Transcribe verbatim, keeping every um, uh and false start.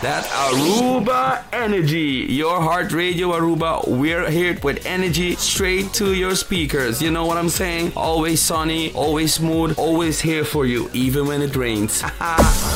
That Aruba Energy, your heart radio Aruba. We're here with energy straight to your speakers. You know what I'm saying? Always sunny, always smooth, always here for you, even when it rains.